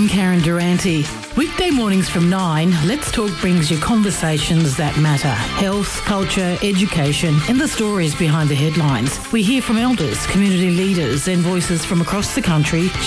Karen Durante. Weekday mornings from 9, Let's Talk brings you conversations that matter. Health, culture, education, and the stories behind the headlines. We hear from elders, community leaders, and voices from across the country